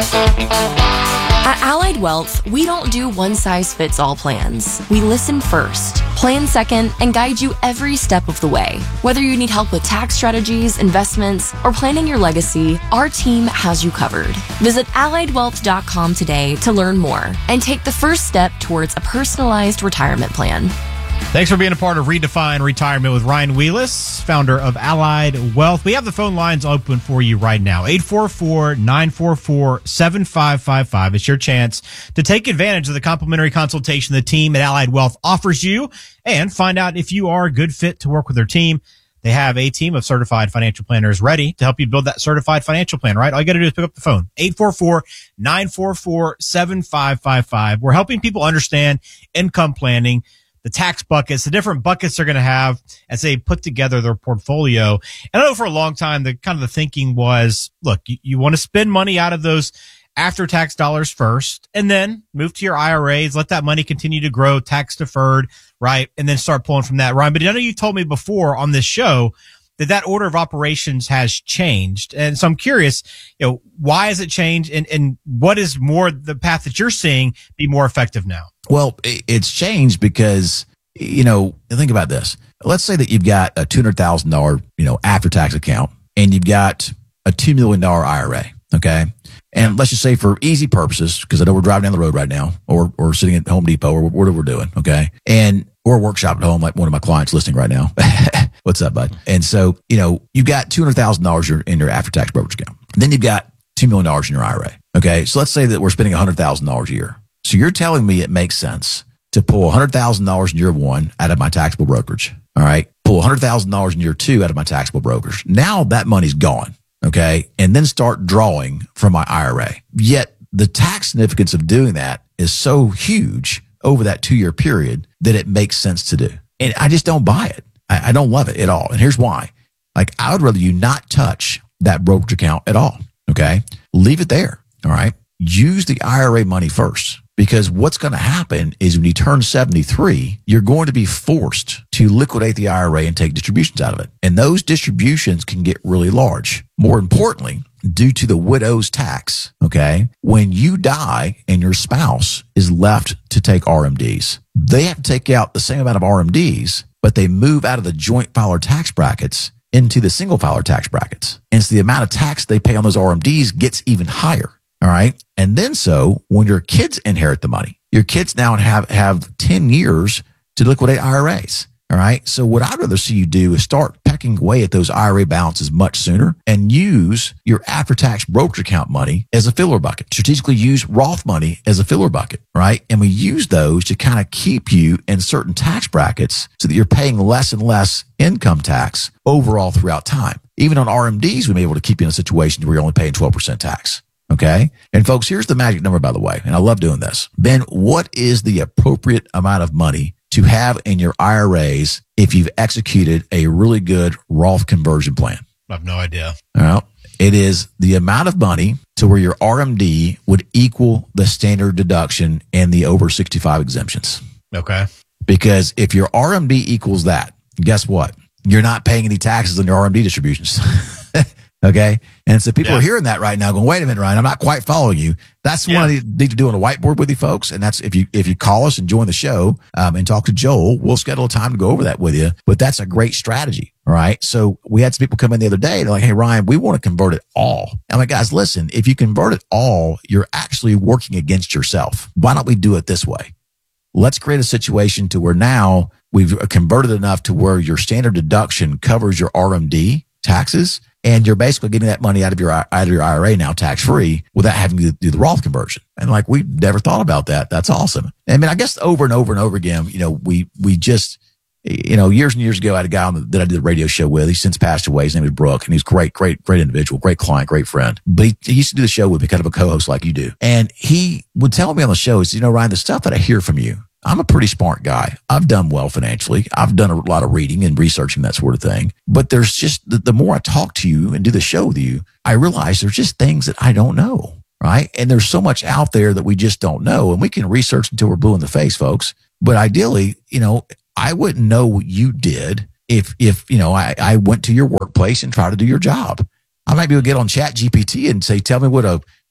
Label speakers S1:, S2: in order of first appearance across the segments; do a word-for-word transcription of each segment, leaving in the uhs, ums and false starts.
S1: At Allied Wealth, we don't do one-size-fits-all plans. We listen first, plan second, and guide you every step of the way. Whether you need help with tax strategies, investments, or planning your legacy, our team has you covered. Visit allied wealth dot com today to learn more and take the first step towards a personalized retirement plan.
S2: Thanks for being a part of Redefine Retirement with Ryan Wheelis, founder of Allied Wealth. We have the phone lines open for you right now. eight four four, nine four four, seven five five five. It's your chance to take advantage of the complimentary consultation the team at Allied Wealth offers you and find out if you are a good fit to work with their team. They have a team of certified financial planners ready to help you build that certified financial plan, right? All you got to do is pick up the phone. eight four four, nine four four, seven five five five. We're helping people understand income planning, the tax buckets, the different buckets they're going to have as they put together their portfolio. And I know for a long time, the kind of the thinking was, look, you, you want to spend money out of those after-tax dollars first, and then move to your I R As, let that money continue to grow, tax deferred, right? And then start pulling from that, Ryan. But I know you told me before on this show that that order of operations has changed. And so I'm curious, you know, why has it changed, and, and what is more the path that you're seeing be more effective now?
S3: Well, it's changed because, you know, think about this. Let's say that you've got a two hundred thousand dollars, you know, after-tax account, and you've got a two million dollars I R A, okay? And let's just say for easy purposes, because I know we're driving down the road right now, or or sitting at Home Depot, or whatever we're doing, okay? And or a workshop at home, like one of my clients listening right now. What's up, bud? And so, you know, you've got two hundred thousand dollars in your after-tax brokerage account. Then you've got two million dollars in your I R A, okay? So let's say that we're spending one hundred thousand dollars a year. So you're telling me it makes sense to pull one hundred thousand dollars in year one out of my taxable brokerage, all right? Pull one hundred thousand dollars in year two out of my taxable brokerage. Now that money's gone, okay? And then start drawing from my I R A. Yet the tax significance of doing that is so huge over that two-year period that it makes sense to do. And I just don't buy it. I, I don't love it at all. And here's why. Like, I would rather you not touch that brokerage account at all, okay? Leave it there, all right? Use the I R A money first. Because what's going to happen is when you turn seventy-three, you're going to be forced to liquidate the I R A and take distributions out of it. And those distributions can get really large. More importantly, due to the widow's tax, okay, when you die and your spouse is left to take R M Ds, they have to take out the same amount of R M Ds, but they move out of the joint filer tax brackets into the single filer tax brackets. And so the amount of tax they pay on those R M Ds gets even higher. All right. And then so when your kids inherit the money, your kids now have, have ten years to liquidate I R As. All right. So what I'd rather see you do is start pecking away at those I R A balances much sooner and use your after-tax brokerage account money as a filler bucket. Strategically use Roth money as a filler bucket, right? And we use those to kind of keep you in certain tax brackets so that you're paying less and less income tax overall throughout time. Even on R M Ds, we may be able to keep you in a situation where you're only paying twelve percent tax. Okay. And folks, here's the magic number, by the way. And I love doing this. Ben, what is the appropriate amount of money to have in your I R As if you've executed a really good Roth conversion plan?
S2: I have no idea.
S3: All right. It is the amount of money to where your R M D would equal the standard deduction and the over sixty-five exemptions.
S2: Okay.
S3: Because if your R M D equals that, guess what? You're not paying any taxes on your R M D distributions. Okay. And so people yeah. are hearing that right now going, wait a minute, Ryan, I'm not quite following you. That's yeah. what I need to do on a whiteboard with you folks. And that's if you, if you call us and join the show, um, and talk to Joel, we'll schedule a time to go over that with you. But that's a great strategy. All right. So we had some people come in the other day. They're like, hey, Ryan, we want to convert it all. I'm like, guys, listen, if you convert it all, you're actually working against yourself. Why don't we do it this way? Let's create a situation to where now we've converted enough to where your standard deduction covers your R M D taxes. And you're basically getting that money out of your out of your I R A now tax free without having to do the Roth conversion. And like, we never thought about that. That's awesome. I mean, I guess over and over and over again, you know, we we just, you know, years and years ago, I had a guy on the, that I did a radio show with. He's since passed away. His name is Brooke, and he's great, great, great individual, great client, great friend. But he, he used to do the show with me, kind of a co-host like you do. And he would tell me on the show, he said, you know, Ryan, the stuff that I hear from you, I'm a pretty smart guy. I've done well financially. I've done a lot of reading and researching, that sort of thing. But there's just, the, the more I talk to you and do the show with you, I realize there's just things that I don't know, right? And there's so much out there that we just don't know. And we can research until we're blue in the face, folks. But ideally, you know, I wouldn't know what you did if, if you know, I, I went to your workplace and tried to do your job. I might be able to get on Chat G P T and say, tell me what a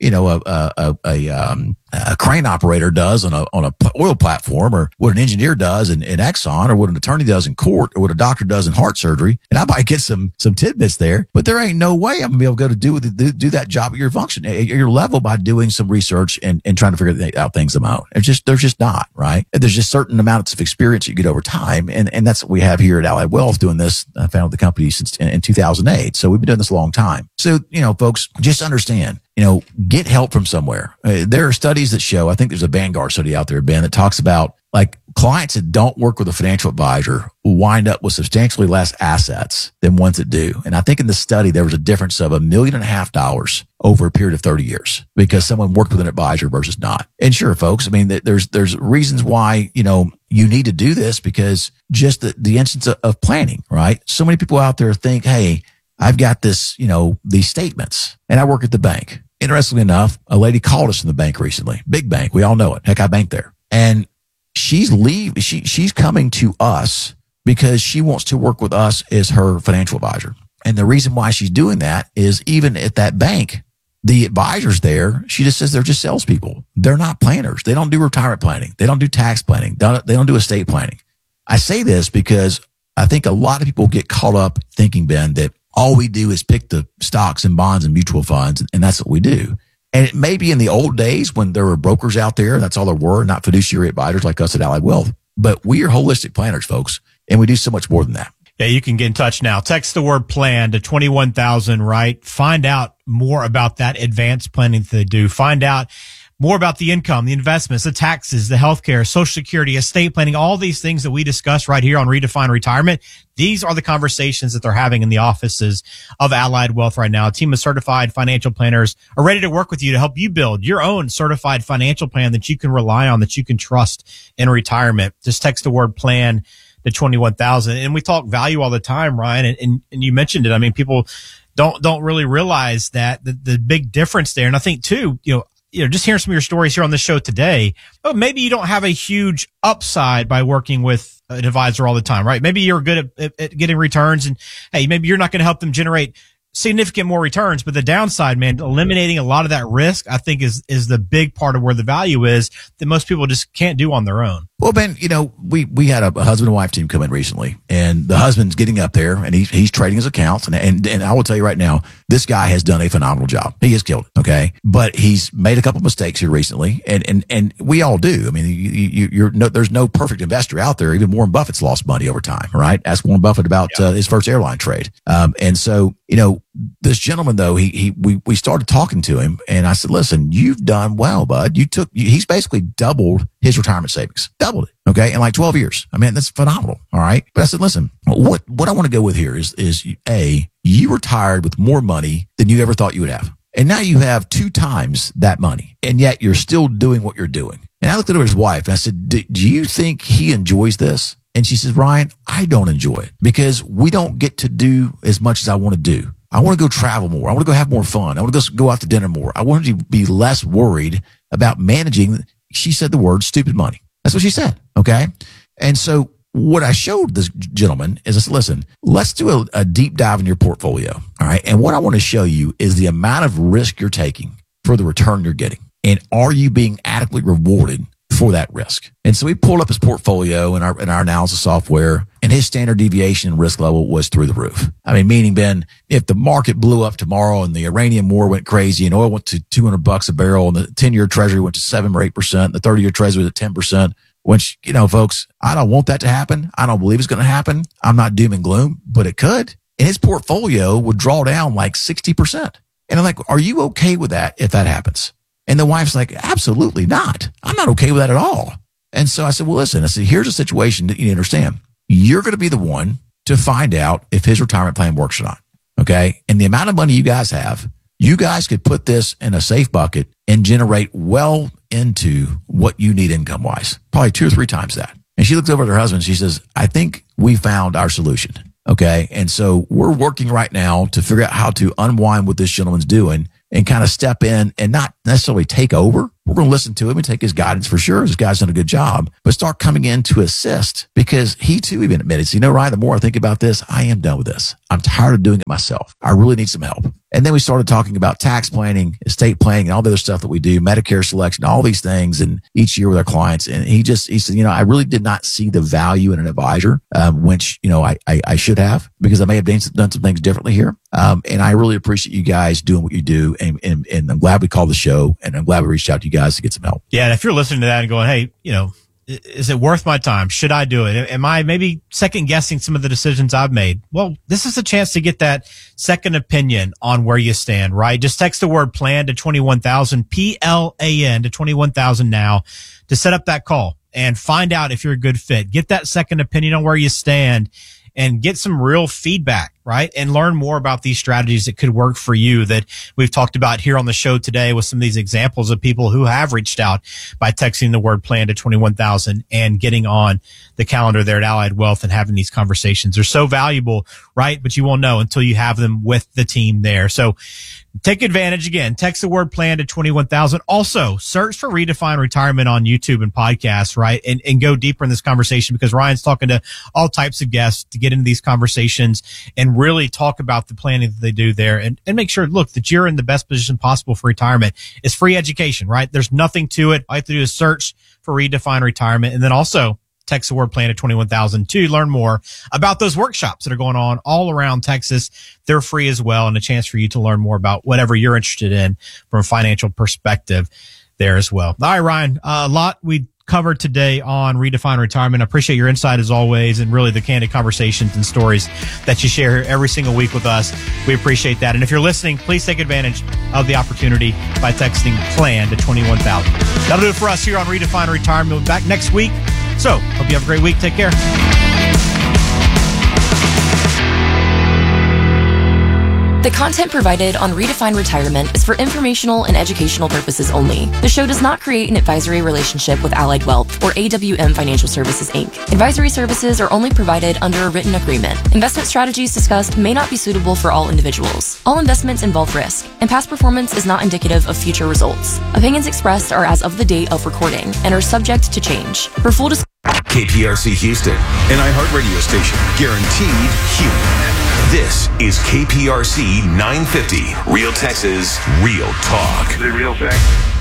S3: you know, a, a, a, um, a crane operator does on a, on a oil platform, or what an engineer does in, in Exxon, or what an attorney does in court, or what a doctor does in heart surgery. And I might get some, some tidbits there, but there ain't no way I'm gonna be able to go to do, do, do that job at your function, at your level, by doing some research and, and trying to figure out things on my own. It's just, there's just not, right? There's just certain amounts of experience you get over time. And, and that's what we have here at Allied Wealth doing this. I founded the company since in, in two thousand eight. So we've been doing this a long time. So, you know, folks, just understand, you know, get help from somewhere. Uh, there are studies that show, I think there's a Vanguard study out there, Ben, that talks about like clients that don't work with a financial advisor wind up with substantially less assets than ones that do. And I think in the study, there was a difference of a million and a half dollars over a period of thirty years because someone worked with an advisor versus not. And sure, folks, I mean, there's, there's reasons why, you know, you need to do this, because just the, the instance of, of planning, right? So many people out there think, hey, I've got this, you know, these statements, and I work at the bank. Interestingly enough, a lady called us from the bank recently, big bank. We all know it. Heck, I bank there. And she's leave. She, she's coming to us because she wants to work with us as her financial advisor. And the reason why she's doing that is even at that bank, the advisors there, she just says they're just salespeople. They're not planners. They don't do retirement planning. They don't do tax planning. They don't do estate planning. I say this because I think a lot of people get caught up thinking, Ben, that all we do is pick the stocks and bonds and mutual funds, and that's what we do. And it may be in the old days when there were brokers out there, that's all there were, not fiduciary advisors like us at Allied Wealth. But we are holistic planners, folks, and we do so much more than that.
S2: Yeah, you can get in touch now. Text the word plan to twenty-one thousand, right? Find out more about that advanced planning that they do. Find out more about the income, the investments, the taxes, the healthcare, Social Security, estate planning, all these things that we discuss right here on Redefine Retirement. These are the conversations that they're having in the offices of Allied Wealth right now. A team of certified financial planners are ready to work with you to help you build your own certified financial plan that you can rely on, that you can trust in retirement. Just text the word plan to twenty-one thousand. And we talk value all the time, Ryan, and, and, and you mentioned it. I mean, people don't, don't really realize that the, the big difference there. And I think too, you know, you know, just hearing some of your stories here on the show today, oh, maybe you don't have a huge upside by working with an advisor all the time, right? Maybe you're good at, at, at getting returns, and hey, maybe you're not going to help them generate significant more returns, but the downside, man, eliminating a lot of that risk, I think is, is the big part of where the value is that most people just can't do on their own.
S3: Well, Ben, you know, we, we had a husband and wife team come in recently, and the husband's getting up there and he's, he's trading his accounts. And, and, and I will tell you right now, this guy has done a phenomenal job. He has killed it. Okay. But he's made a couple mistakes here recently. And, and, and we all do. I mean, you, you, you're no, there's no perfect investor out there. Even Warren Buffett's lost money over time, right? Ask Warren Buffett about yeah. uh, his first airline trade. Um, and so, you know, this gentleman though, he, he, we, we started talking to him, and I said, listen, you've done well, bud. You took, you, he's basically doubled his retirement savings, doubled it. Okay. In like twelve years. I mean, that's phenomenal. All right. But I said, listen, what, what I want to go with here is, is A, you retired with more money than you ever thought you would have. And now you have two times that money, and yet you're still doing what you're doing. And I looked at his wife and I said, do, do you think he enjoys this? And she says, Ryan, I don't enjoy it because we don't get to do as much as I want to do. I want to go travel more. I want to go have more fun. I want to go out to dinner more. I want to be less worried about managing, she said the word, stupid money. That's what she said. Okay. And so what I showed this gentleman is I said, listen, let's do a, a deep dive in your portfolio. All right. And what I want to show you is the amount of risk you're taking for the return you're getting. And are you being adequately rewarded for that risk? And so we pulled up his portfolio in our, in our analysis software, and his standard deviation and risk level was through the roof. I mean, meaning, Ben, if the market blew up tomorrow and the Iranian war went crazy and oil went to two hundred bucks a barrel and the ten year treasury went to seven or eight percent, the thirty year treasury was at ten percent, which, you know, folks, I don't want that to happen. I don't believe it's going to happen. I'm not doom and gloom, but it could. And his portfolio would draw down like sixty percent. And I'm like, are you okay with that if that happens? And the wife's like, absolutely not. I'm not okay with that at all. And so I said, well, listen, I said, here's a situation that you need to understand. You're going to be the one to find out if his retirement plan works or not. Okay. And the amount of money you guys have, you guys could put this in a safe bucket and generate well into what you need income wise, probably two or three times that. And she looks over at her husband. She says, I think we found our solution. Okay. And so we're working right now to figure out how to unwind what this gentleman's doing and kind of step in and not necessarily take over. We're going to listen to him and take his guidance for sure. This guy's done a good job, but start coming in to assist because he too even admitted, so, you know, Ryan, the more I think about this, I am done with this. I'm tired of doing it myself. I really need some help. And then we started talking about tax planning, estate planning, and all the other stuff that we do, Medicare selection, all these things, and each year with our clients. And he just, he said, you know, I really did not see the value in an advisor, um, which, you know, I, I, I should have, because I may have done some, done some things differently here. Um, and I really appreciate you guys doing what you do. And, and, and I'm glad we called the show, and I'm glad we reached out to you guys to get some help.
S2: Yeah. And if you're listening to that and going, hey, you know, is it worth my time? Should I do it? Am I maybe second guessing some of the decisions I've made? Well, this is a chance to get that second opinion on where you stand, right? Just text the word plan to twenty-one thousand, P L A N to twenty-one thousand now to set up that call and find out if you're a good fit. Get that second opinion on where you stand and get some real feedback, right? And learn more about these strategies that could work for you that we've talked about here on the show today with some of these examples of people who have reached out by texting the word plan to twenty-one thousand and getting on the calendar there at Allied Wealth and having these conversations. They're so valuable, right? But you won't know until you have them with the team there. So take advantage. Again, text the word plan to twenty-one thousand. Also, search for Redefine Retirement on YouTube and podcasts, right? And, and go deeper in this conversation, because Ryan's talking to all types of guests to get into these conversations and really talk about the planning that they do there, and, and make sure, look, that you're in the best position possible for retirement. It's free education, right? There's nothing to it. All you have to do is search for Redefine Retirement, and then also text the word plan to twenty-one thousand to learn more about those workshops that are going on all around Texas. They're free as well, and a chance for you to learn more about whatever you're interested in from a financial perspective there as well. All right, Ryan, uh, a lot we covered today on Redefine Retirement. I appreciate your insight as always, and really the candid conversations and stories that you share every single week with us. We appreciate that. And if you're listening, please take advantage of the opportunity by texting PLAN to twenty-one thousand. That'll do it for us here on Redefine Retirement. We'll be back next week. So, hope you have a great week. Take care.
S1: The content provided on Redefine Retirement is for informational and educational purposes only. The show does not create an advisory relationship with Allied Wealth or A W M Financial Services, Incorporated. Advisory services are only provided under a written agreement. Investment strategies discussed may not be suitable for all individuals. All investments involve risk, and past performance is not indicative of future results. Opinions expressed are as of the date of recording and are subject to change. For full disclosure,
S4: K P R C Houston, an iHeart radio station, guaranteed human. This is K P R C nine fifty, Real Texas, Real Talk.
S5: The real fact.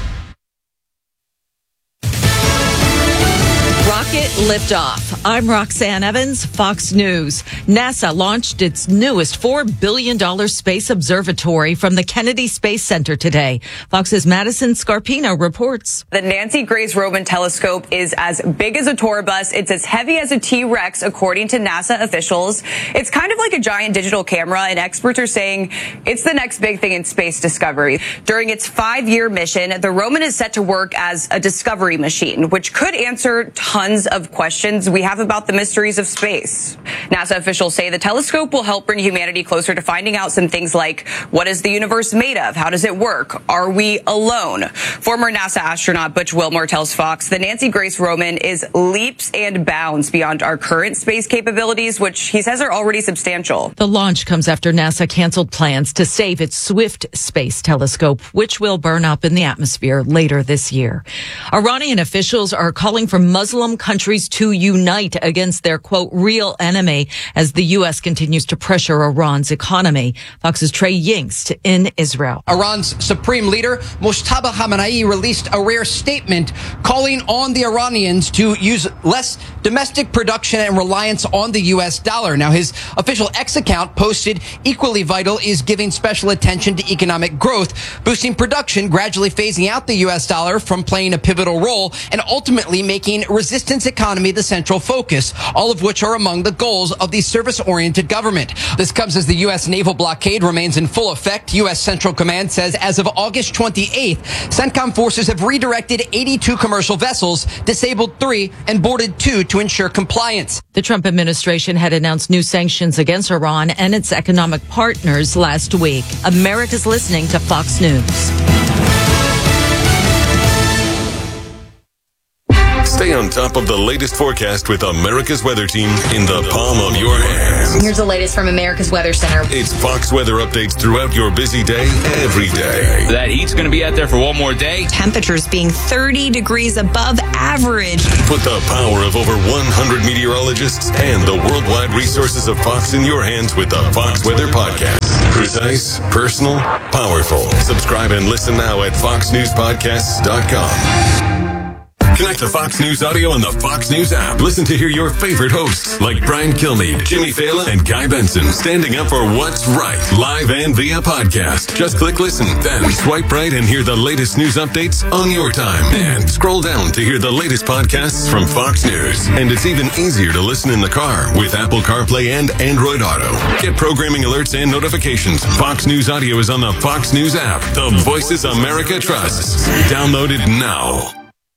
S6: Rocket liftoff. I'm Roxanne Evans, Fox News. NASA launched its newest four billion dollars space observatory from the Kennedy Space Center today. Fox's Madison Scarpino reports.
S7: The Nancy Grace Roman telescope is as big as a tour bus. It's as heavy as a T-Rex, according to NASA officials. It's kind of like a giant digital camera, and experts are saying it's the next big thing in space discovery. During its five-year mission, the Roman is set to work as a discovery machine, which could answer tons of questions we have about the mysteries of space. NASA officials say the telescope will help bring humanity closer to finding out some things like, what is the universe made of? How does it work? Are we alone? Former NASA astronaut Butch Wilmore tells Fox the Nancy Grace Roman is leaps and bounds beyond our current space capabilities, which he says are already substantial.
S6: The launch comes after NASA canceled plans to save its Swift space telescope, which will burn up in the atmosphere later this year. Iranian officials are calling for Muslim countries to unite against their, quote, real enemy as the U S continues to pressure Iran's economy. Fox's Trey Yingst in Israel.
S8: Iran's supreme leader, Mojtaba Khamenei, released a rare statement calling on the Iranians to use less domestic production and reliance on the U S dollar. Now, his official X account posted, equally vital is giving special attention to economic growth, boosting production, gradually phasing out the U S dollar from playing a pivotal role, and ultimately making resistance economy the central focus, all of which are among the goals of the service-oriented government. This comes as the U S naval blockade remains in full effect. U S Central Command says as of August twenty-eighth, CENTCOM forces have redirected eighty-two commercial vessels, disabled three, and boarded two to ensure compliance.
S6: The Trump administration had announced new sanctions against Iran and its economic partners last week. America's listening to Fox News.
S4: Stay on top of the latest forecast with America's Weather Team in the palm of your hands.
S9: Here's the latest from America's Weather Center.
S4: It's Fox weather updates throughout your busy day, every day.
S10: That heat's going to be out there for one more day.
S9: Temperatures being thirty degrees above average.
S4: Put the power of over one hundred meteorologists and the worldwide resources of Fox in your hands with the Fox Weather Podcast. Precise, personal, powerful. Subscribe and listen now at fox news podcasts dot com. Connect to Fox News Audio on the Fox News app. Listen to hear your favorite hosts like Brian Kilmeade, Jimmy Fallon, and Guy Benson standing up for what's right, live and via podcast. Just click listen, then swipe right and hear the latest news updates on your time. And scroll down to hear the latest podcasts from Fox News. And it's even easier to listen in the car with Apple CarPlay and Android Auto. Get programming alerts and notifications. Fox News Audio is on the Fox News app. The Voices America trusts. Download it now.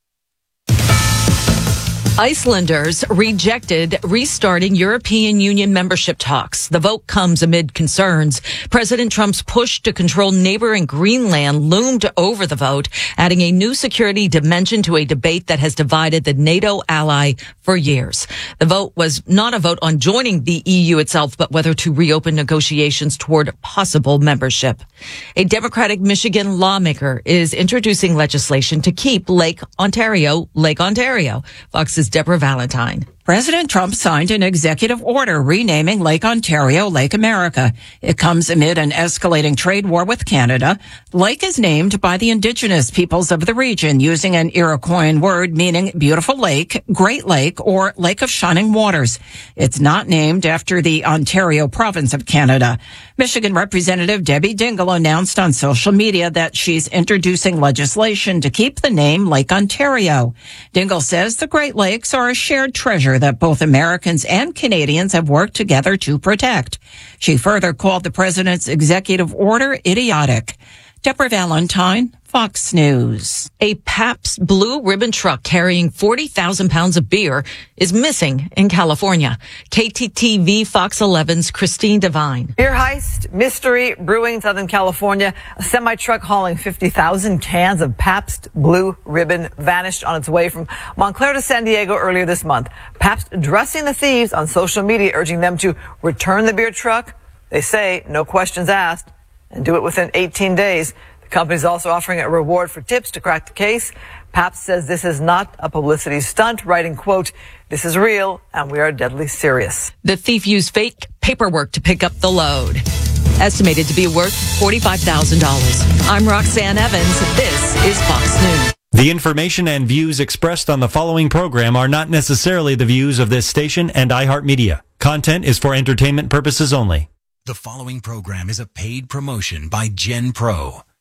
S6: Icelanders rejected restarting European Union membership talks. The vote comes amid concerns. President Trump's push to control neighboring Greenland loomed over the vote, adding a new security dimension to a debate that has divided the NATO ally for years. The vote was not a vote on joining the E U itself, but whether to reopen negotiations toward possible membership. A Democratic Michigan lawmaker is introducing legislation to keep Lake Ontario, Lake Ontario. Fox's Deborah Valentine.
S5: President Trump signed an executive order renaming Lake Ontario Lake America. It comes amid an escalating trade war with Canada. The lake is named by the indigenous peoples of the region using an Iroquoian word meaning beautiful lake, Great Lake, or Lake of Shining Waters. It's not named after the Ontario province of Canada. Michigan Representative Debbie Dingell announced on social media that she's introducing legislation to keep the name Lake Ontario. Dingell says the Great Lakes are a shared treasure that both Americans and Canadians have worked together to protect. She further called the president's executive order idiotic. Deborah Valentine, Fox News.
S6: A Pabst Blue Ribbon truck carrying forty thousand pounds of beer is missing in California. K T T V Fox eleven's Christine Devine.
S11: Beer heist, mystery brewing in Southern California. A semi-truck hauling fifty thousand cans of Pabst Blue Ribbon vanished on its way from Montclair to San Diego earlier this month. Pabst addressing the thieves on social media, urging them to return the beer truck. They say no questions asked and do it within eighteen days. The company is also offering a reward for tips to crack the case. Pabst says this is not a publicity stunt, writing, quote, "This is real and we are deadly serious."
S6: The thief used fake paperwork to pick up the load. Estimated to be worth forty-five thousand dollars. I'm Roxanne Evans. This is Fox News.
S12: The information and views expressed on the following program are not necessarily the views of this station and iHeartMedia. Content is for entertainment purposes only.
S13: The following program is a paid promotion by Gen Pro.